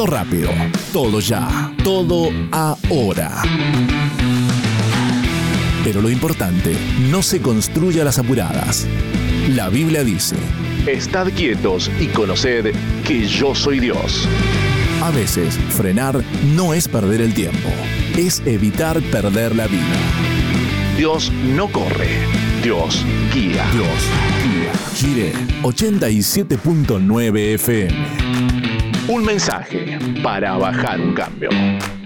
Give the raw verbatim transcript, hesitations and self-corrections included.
Todo rápido, todo ya, todo ahora. Pero lo importante no se construye a las apuradas. La Biblia dice: estad quietos y conoced que yo soy Dios. A veces, frenar no es perder el tiempo, es evitar perder la vida. Dios no corre, Dios guía. Dios guía. Jiré ochenta y siete punto nueve F M. Un mensaje para bajar un cambio.